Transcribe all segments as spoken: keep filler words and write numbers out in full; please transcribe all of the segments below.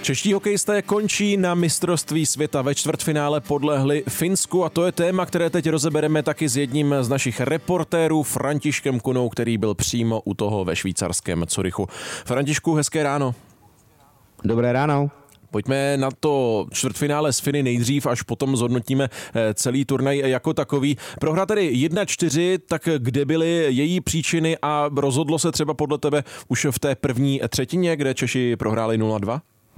Čeští hokejisté končí na mistrovství světa. Ve čtvrtfinále podlehli Finsku a to je téma, které teď rozebereme taky s jedním z našich reportérů, Františkem Kunou, který byl přímo u toho ve švýcarském Curychu. Františku, hezké ráno. Dobré ráno. Pojďme na to čtvrtfinále s Finy nejdřív, až potom zhodnotíme celý turnaj jako takový. Prohra tedy jedna čtyři, tak kde byly její příčiny a rozhodlo se třeba podle tebe už v té první třetině, kde Češi prohráli nula dva?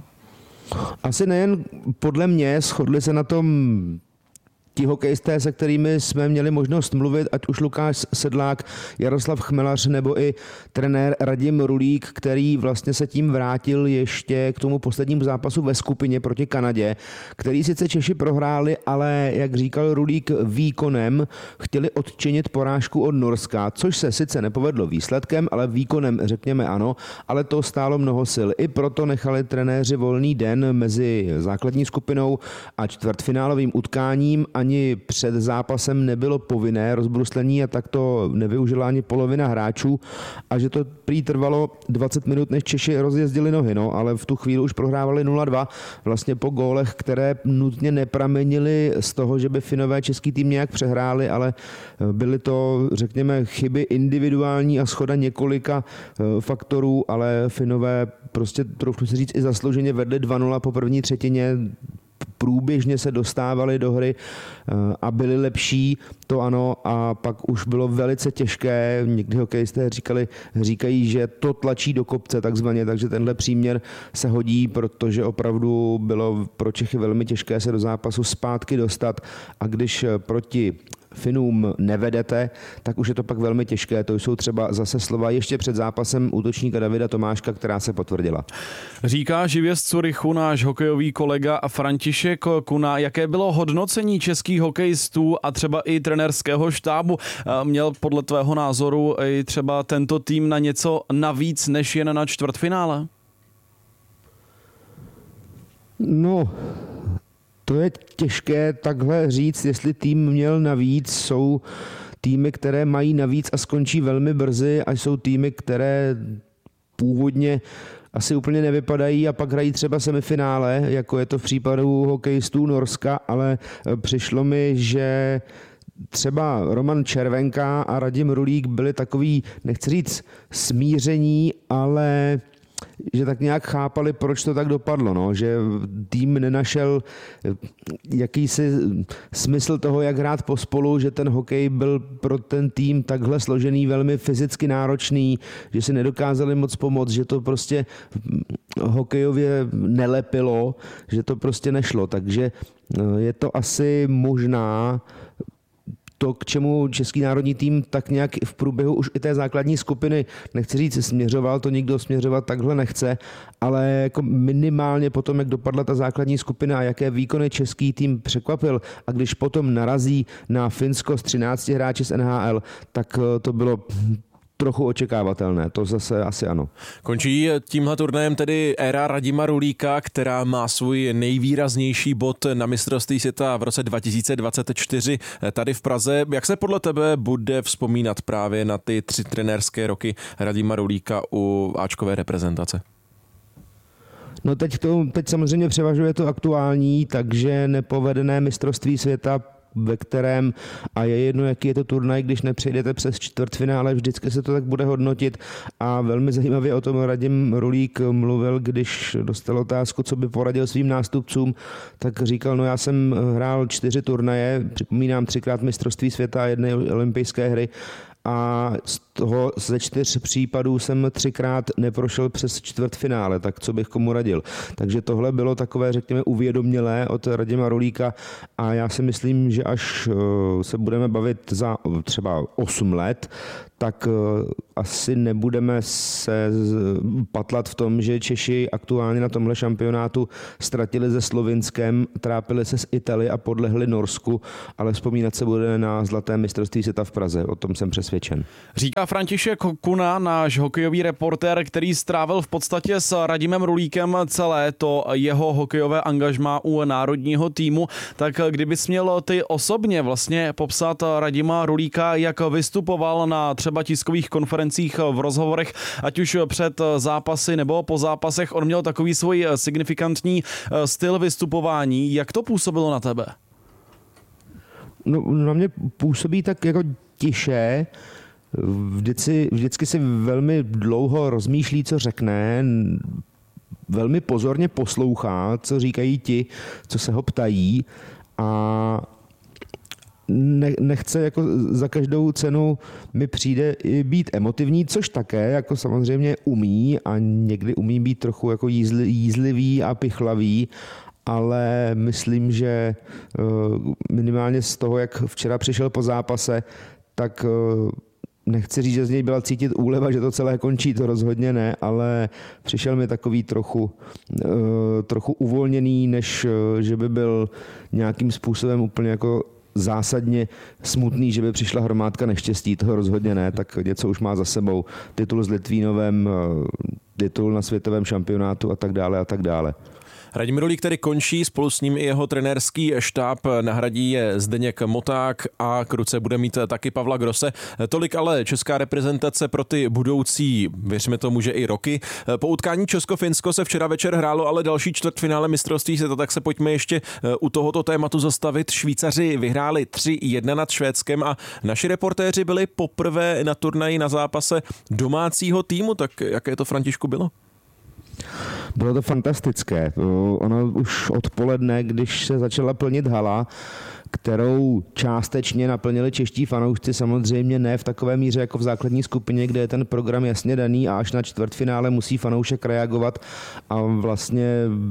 Asi nejen podle mě, shodli se na tom ti hokejisté, se kterými jsme měli možnost mluvit, ať už Lukáš Sedlák, Jaroslav Chmelař nebo i trenér Radim Rulík, který vlastně se tím vrátil ještě k tomu poslednímu zápasu ve skupině proti Kanadě, který sice Češi prohráli, ale jak říkal Rulík, výkonem chtěli odčinit porážku od Norska, což se sice nepovedlo výsledkem, ale výkonem řekněme ano, ale to stálo mnoho sil. I proto nechali trenéři volný den mezi základní skupinou a čtvrtfinálovým utkáním. Ani před zápasem nebylo povinné rozbruslení a tak to nevyužila ani polovina hráčů a že to prý trvalo dvacet minut, než Češi rozjezdili nohy, no, ale v tu chvíli už prohrávali nula dva, vlastně po gólech, které nutně nepramenily z toho, že by Finové český tým nějak přehráli, ale byly to, řekněme, chyby individuální a shoda několika faktorů, ale Finové prostě trochu si říct i zaslouženě vedli dva nula po první třetině, průběžně se dostávali do hry a byli lepší, to ano, a pak už bylo velice těžké, někdy hokejisté říkali, říkají, že to tlačí do kopce takzvaně, takže tenhle příměr se hodí, protože opravdu bylo pro Čechy velmi těžké se do zápasu zpátky dostat a když proti Finům nevedete, tak už je to pak velmi těžké. To jsou třeba zase slova ještě před zápasem útočníka Davida Tomáška, která se potvrdila. Říká živě z Curychu náš hokejový kolega František Kuna. Jaké bylo hodnocení českých hokejistů a třeba i trenérského štábu? Měl podle tvého názoru i třeba tento tým na něco navíc než jen na čtvrtfinále? No... To je těžké takhle říct, jestli tým měl navíc. Jsou týmy, které mají navíc a skončí velmi brzy a jsou týmy, které původně asi úplně nevypadají a pak hrají třeba semifinále, jako je to v případu hokejistů Norska, ale přišlo mi, že třeba Roman Červenka a Radim Rulík byli takový, nechci říct smíření, ale že tak nějak chápali, proč to tak dopadlo, no? Že tým nenašel jakýsi smysl toho, jak hrát pospolu, že ten hokej byl pro ten tým takhle složený, velmi fyzicky náročný, že si nedokázali moc pomoct, že to prostě hokejově nelepilo, že to prostě nešlo, takže je to asi možná to, k čemu český národní tým tak nějak v průběhu už i té základní skupiny, nechci říct směřoval, to nikdo směřovat takhle nechce, ale jako minimálně potom, jak dopadla ta základní skupina a jaké výkony český tým překvapil a když potom narazí na Finsko s třinácti hráči z N H L, tak to bylo trochu očekávatelné, to zase asi ano. Končí tímhle turnajem tedy éra Radima Rulíka, která má svůj nejvýraznější bod na mistrovství světa v roce dva tisíce dvacet čtyři tady v Praze. Jak se podle tebe bude vzpomínat právě na ty tři trenérské roky Radima Rulíka u áčkové reprezentace? No teď, to, teď samozřejmě převažuje to aktuální, takže nepovedené mistrovství světa, ve kterém, a je jedno, jaký je to turnaj, když nepřejdete přes čtvrtfinále, vždycky se to tak bude hodnotit a velmi zajímavě o tom Radim Rulík mluvil, když dostal otázku, co by poradil svým nástupcům, tak říkal, no já jsem hrál čtyři turnaje, připomínám třikrát mistrovství světa a jedné olympijské hry a z toho ze čtyř případů jsem třikrát neprošel přes čtvrtfinále, tak co bych komu radil. Takže tohle bylo takové, řekněme, uvědomělé od Radima Rulíka a já si myslím, že až se budeme bavit za třeba osm let, tak asi nebudeme se patlat v tom, že Češi aktuálně na tomhle šampionátu ztratili se Slovinskem, trápili se s Italii a podlehli Norsku, ale vzpomínat se bude na zlaté mistrovství světa v Praze, o tom jsem přesvědčen. Říká František Kuna, náš hokejový reportér, který strávil v podstatě s Radimem Rulíkem celé to jeho hokejové angažmá u národního týmu, tak kdybys měl ty osobně vlastně popsat Radima Rulíka, jak vystupoval na třeba tiskových konferencích, v rozhovorech, ať už před zápasy nebo po zápasech. On měl takový svůj signifikantní styl vystupování. Jak to působilo na tebe? No, na mě působí tak jako tiše. Vždycky, vždycky si velmi dlouho rozmýšlí, co řekne, velmi pozorně poslouchá, co říkají ti, co se ho ptají, a ne, nechce jako za každou cenu mi přijde i být emotivní, což také jako samozřejmě umí, a někdy umí být trochu jako jízli, jízlivý a pichlavý, ale myslím, že minimálně z toho, jak včera přišel po zápase, tak nechci říct, že z něj byla cítit úleva, že to celé končí, to rozhodně ne, ale přišel mi takový trochu, trochu uvolněný, než že by byl nějakým způsobem úplně jako zásadně smutný, že by přišla hromádka neštěstí, toho rozhodně ne, tak něco už má za sebou. Titul s Litvínovem, titul na světovém šampionátu a tak dále a tak dále. Radim Rulík tedy končí, spolu s ním i jeho trenérský štáb, nahradí je Zdeněk Moták a k ruce bude mít taky Pavla Grosse. Tolik ale česká reprezentace pro ty budoucí, věřme tomu, že i roky. Po utkání Česko-Finsko se včera večer hrálo ale další čtvrtfinále mistrovství světa, tak se pojďme ještě u tohoto tématu zastavit. Švýcaři vyhráli tři jedna nad Švédskem a naši reportéři byli poprvé na turnaji na zápase domácího týmu, tak jaké to, Františku, bylo? Bylo to fantastické. Ono už odpoledne, když se začala plnit hala, kterou částečně naplnili čeští fanoušci, samozřejmě ne v takové míře jako v základní skupině, kde je ten program jasně daný a až na čtvrtfinále musí fanoušek reagovat, a vlastně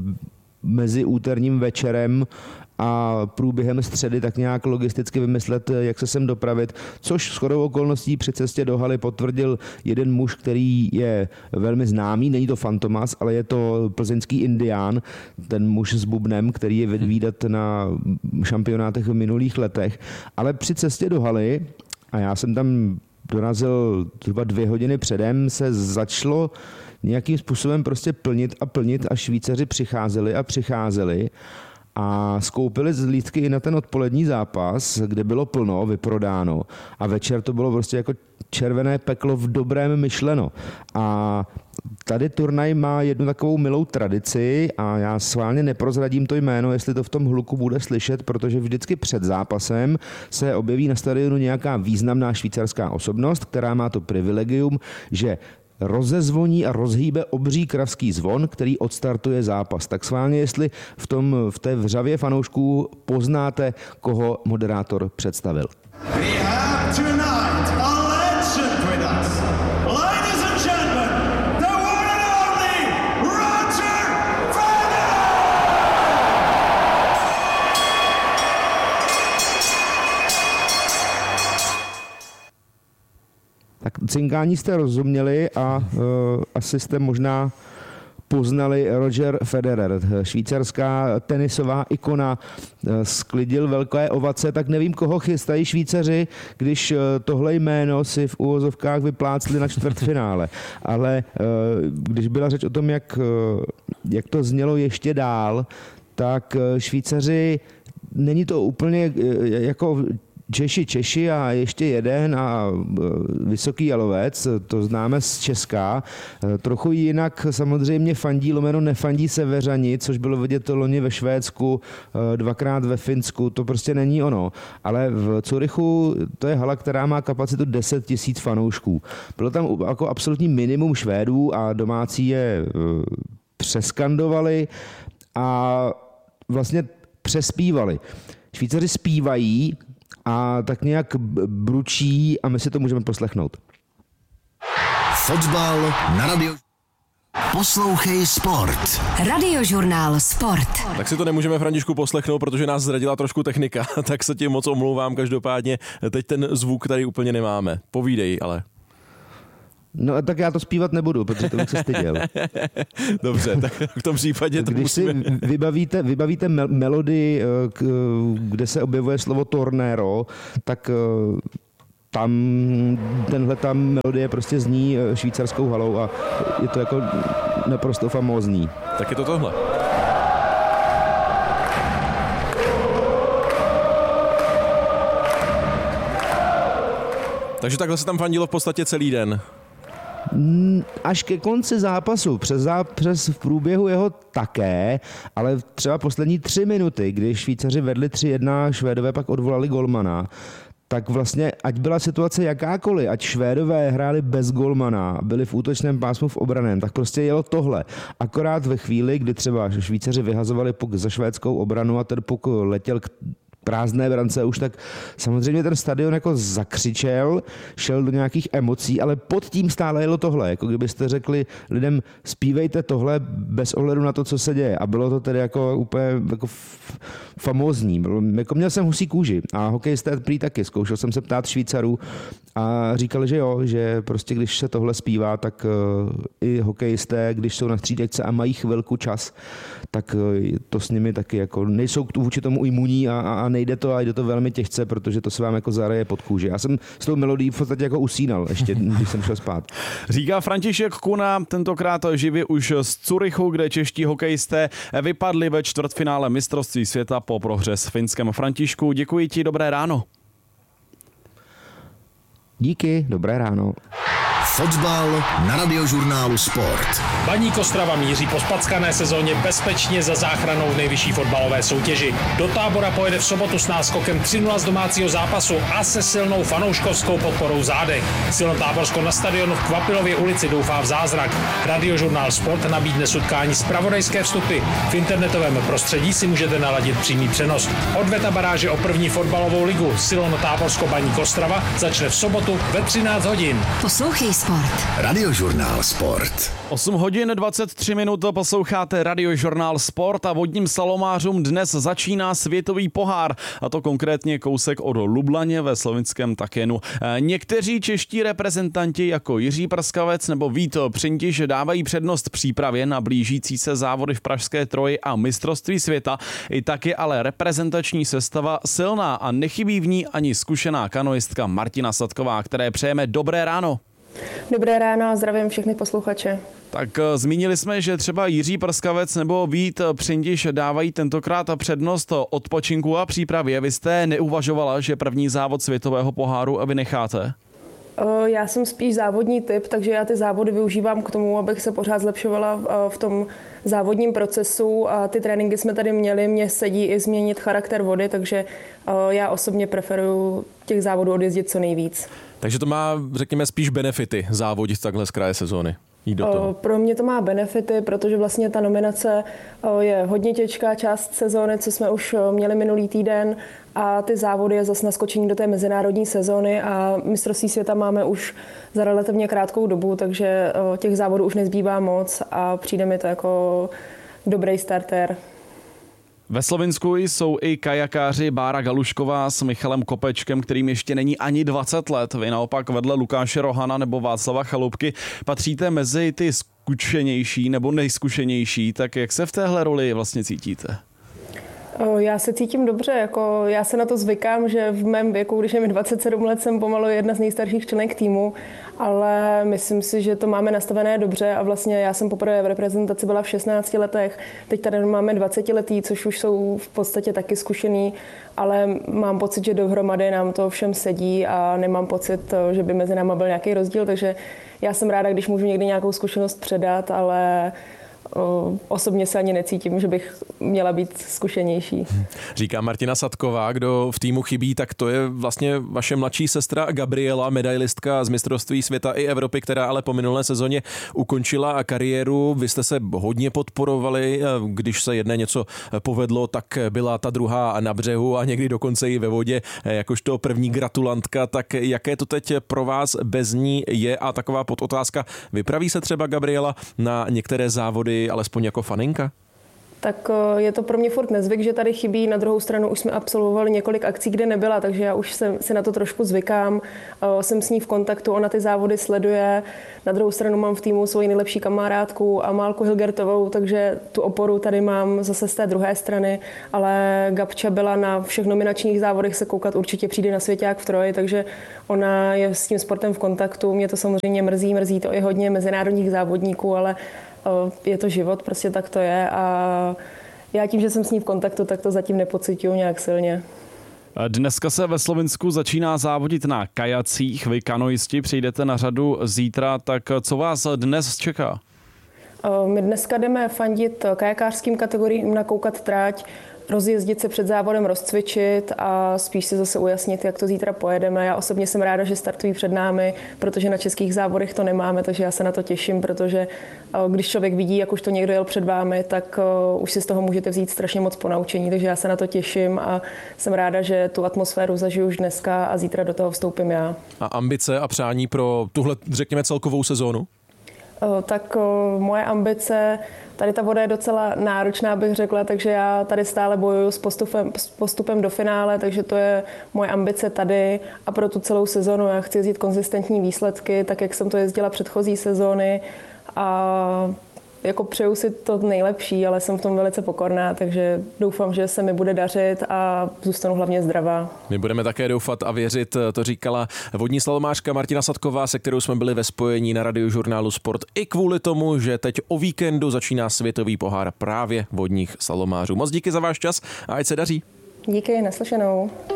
mezi úterním večerem a průběhem středy tak nějak logisticky vymyslet, jak se sem dopravit, což shodou okolností při cestě do haly potvrdil jeden muž, který je velmi známý, není to Fantomas, ale je to plzeňský Indián, ten muž s bubnem, který je vyvídat na šampionátech v minulých letech, ale při cestě do haly, a já jsem tam dorazil zhruba dvě hodiny předem, se začalo nějakým způsobem prostě plnit a plnit a Švýcaři přicházeli a přicházeli a skoupili lístky i na ten odpolední zápas, kde bylo plno, vyprodáno, a večer to bylo prostě jako červené peklo v dobrém myšleno. A tady turnaj má jednu takovou milou tradici a já schválně neprozradím to jméno, jestli to v tom hluku bude slyšet, protože vždycky před zápasem se objeví na stadionu nějaká významná švýcarská osobnost, která má to privilegium, že rozezvoní a rozhýbe obří kravský zvon, který odstartuje zápas. Tak schválně, jestli v, tom, v té vřavě fanoušků poznáte, koho moderátor představil. We have tonight a legend with us. Ladies and gentlemen, the one and only Roger Federer! Tak cinkání jste rozuměli a uh, asi jste možná poznali Roger Federer, švýcarská tenisová ikona, sklidil velké ovace, tak nevím, koho chystají Švýcaři, když tohle jméno si v uvozovkách vyplácli na čtvrtfinále. Ale když byla řeč o tom, jak, jak to znělo ještě dál, tak Švýcaři, není to úplně jako Češi, Češi a ještě jeden a Vysoký Jalovec, to známe z Česka. Trochu jinak samozřejmě fandí lomeno nefandí Severani, což bylo vidět to loni ve Švédsku, dvakrát ve Finsku, to prostě není ono. Ale v Curychu to je hala, která má kapacitu deset tisíc fanoušků. Bylo tam jako absolutní minimum Švédů a domácí je přeskandovali a vlastně přespívali. Švýcaři zpívají a tak nějak bručí a my si to můžeme poslechnout. Fotbal na radio. Poslouchej sport. Radiožurnál Sport. Tak si to nemůžeme, Františku, poslechnout, protože nás zradila trošku technika, tak se ti moc omlouvám, každopádně teď ten zvuk tady úplně nemáme. Povídej, ale... No tak já to zpívat nebudu, protože to bych se styděl. Dobře, tak v tom případě to Když musíme... si vybavíte, vybavíte mel- melodii, kde se objevuje slovo tornero, tak tam tenhle tam melodie prostě zní švýcarskou halou a je to jako naprosto famózní. Tak je to tohle. Takže takhle se tam fandilo v podstatě celý den. Až ke konci zápasu, přes, zá, přes v průběhu jeho také, ale třeba poslední tři minuty, kdy Švýcaři vedli tři jedna, Švédové pak odvolali golmana, tak vlastně, ať byla situace jakákoliv, ať Švédové hráli bez golmana, byli v útočném pásmu v obraném, tak prostě jelo tohle. Akorát ve chvíli, kdy třeba Švýcaři vyhazovali puk za švédskou obranu a ten puk letěl k prázdné brance už, tak samozřejmě ten stadion jako zakřičel, šel do nějakých emocí, ale pod tím stále jelo tohle, jako kdybyste řekli lidem zpívejte tohle bez ohledu na to, co se děje. A bylo to tedy jako úplně jako famózní. Bylo, jako měl jsem husí kůži a hokejisté prý taky. Zkoušel jsem se ptát Švýcarů a říkali, že jo, že prostě když se tohle zpívá, tak uh, i hokejisté, když jsou na střídačce a mají chvilku čas, tak uh, to s nimi taky jako nejsou vůči tomu imunní a, a, a nejde to a jde to velmi těžce, protože to se vám jako zareje pod kůži. Já jsem s tou melodií v podstatě jako usínal, ještě když jsem šel spát. Říká František Kuna, tentokrát živě už z Curychu, kde čeští hokejisté vypadli ve čtvrtfinále mistrovství světa po prohře s Finskem. Františku, děkuji ti, dobré ráno. Díky, dobré ráno. Fotbal na Radiožurnálu Sport. Baník Ostrava míří po spackané sezóně bezpečně za záchranou v nejvyšší fotbalové soutěži. Do Tábora pojede v sobotu s náskokem tři nula z domácího zápasu a se silnou fanouškovskou podporou zádech. Silnotáborsko na stadionu v Kvapilově ulici doufá v zázrak. Radiožurnál Sport nabídne z utkání zpravodajské vstupy. V internetovém prostředí si můžete naladit přímý přenos. Odveta baráže o první fotbalovou ligu Silnotáborsko Baník Ostrava začne v sobotu ve třináct hodin. Poslouchej Sport. Radiožurnál Sport. osm hodin dvacet tři minut posloucháte Radiožurnál Sport a vodním slalomářům dnes začíná světový pohár, a to konkrétně kousek od Lublaně ve slovinském Takenu. Někteří čeští reprezentanti jako Jiří Prskavec nebo Vít Přintiš dávají přednost přípravě na blížící se závody v pražské Troji a mistrovství světa. I tak je ale reprezentační sestava silná a nechybí v ní ani zkušená kanoistka Martina Sadková, které přejeme dobré ráno. Dobré ráno a zdravím všechny posluchače. Tak zmínili jsme, že třeba Jiří Prskavec nebo Vít Přintiš dávají tentokrát přednost odpočinku a přípravě. Vy jste neuvažovala, že první závod světového poháru vynecháte? Já jsem spíš závodní typ, takže já ty závody využívám k tomu, abych se pořád zlepšovala v tom závodním procesu a ty tréninky jsme tady měli, mně sedí i změnit charakter vody, takže já osobně preferuju těch závodů odjezdit co nejvíc. Takže to má, řekněme, spíš benefity závodit takhle z kraje sezóny. Do toho. Pro mě to má benefity, protože vlastně ta nominace je hodně těžká část sezóny, co jsme už měli minulý týden, a ty závody je zase naskočení do té mezinárodní sezóny a mistrovství světa máme už za relativně krátkou dobu, takže těch závodů už nezbývá moc a přijde mi to jako dobrý startér. Ve Slovinsku jsou i kajakáři Bára Galušková s Michalem Kopečkem, kterým ještě není ani dvacet let. Vy naopak vedle Lukáše Rohana nebo Václava Chalupky patříte mezi ty zkušenější nebo nejzkušenější. Tak jak se v téhle roli vlastně cítíte? Já se cítím dobře, jako já se na to zvykám, že v mém věku, když je mi dvacet sedm let, jsem pomalu jedna z nejstarších členek týmu, ale myslím si, že to máme nastavené dobře a vlastně já jsem poprvé v reprezentaci byla v šestnácti letech, teď tady máme dvacetiletí, což už jsou v podstatě taky zkušený, ale mám pocit, že dohromady nám to všem sedí a nemám pocit, že by mezi náma byl nějaký rozdíl, takže já jsem ráda, když můžu někdy nějakou zkušenost předat, ale osobně se ani necítím, že bych měla být zkušenější. Říká Martina Sadková. Kdo v týmu chybí, tak to je vlastně vaše mladší sestra Gabriela, medailistka z mistrovství světa i Evropy, která ale po minulé sezóně ukončila kariéru. Vy jste se hodně podporovali, když se jedné něco povedlo, tak byla ta druhá na břehu a někdy dokonce i ve vodě, jakožto první gratulantka. Tak jaké to teď pro vás bez ní je? A taková podotázka, vypraví se třeba Gabriela na některé závody alespoň jako faninka? Tak je to pro mě furt nezvyk, že tady chybí. Na druhou stranu už jsme absolvovali několik akcí, kde nebyla, takže já už se, se na to trošku zvykám. Jsem s ní v kontaktu, ona ty závody sleduje. Na druhou stranu mám v týmu svoji nejlepší kamarádku Amálku Hilgertovou, takže tu oporu tady mám zase z té druhé strany, ale Gabča byla na všech nominačních závodech se koukat, určitě přijde na Svěťák v Troji, takže ona je s tím sportem v kontaktu. Mě to samozřejmě mrzí, mrzí to i hodně mezinárodních závodníků, ale je to život, prostě tak to je a já tím, že jsem s ní v kontaktu, tak to zatím nepociťuju nějak silně. Dneska se ve Slovinsku začíná závodit na kajacích. Vy kanoisti přijdete na řadu zítra, tak co vás dnes čeká? My dneska jdeme fandit kajakářským kategoriím, nakoukat tráť, rozjezdit se před závodem, rozcvičit a spíš si zase ujasnit, jak to zítra pojedeme. Já osobně jsem ráda, že startují před námi, protože na českých závodech to nemáme, takže já se na to těším, protože když člověk vidí, jak už to někdo jel před vámi, tak už si z toho můžete vzít strašně moc ponaučení, takže já se na to těším a jsem ráda, že tu atmosféru zažiju už dneska a zítra do toho vstoupím já. A ambice a přání pro tuhle, řekněme, celkovou sezónu? Tak moje ambice, tady ta voda je docela náročná, bych řekla, takže já tady stále bojuju s postupem, s postupem do finále, takže to je moje ambice tady a pro tu celou sezonu já chci jezdit konzistentní výsledky, tak jak jsem to jezdila předchozí sezóny a jako přeju si to nejlepší, ale jsem v tom velice pokorná, takže doufám, že se mi bude dařit a zůstanu hlavně zdravá. My budeme také doufat a věřit, to říkala vodní slalomářka Martina Sadková, se kterou jsme byli ve spojení na Radiožurnálu Sport i kvůli tomu, že teď o víkendu začíná světový pohár právě vodních slalomářů. Moc díky za váš čas a ať se daří. Díky, naslyšenou.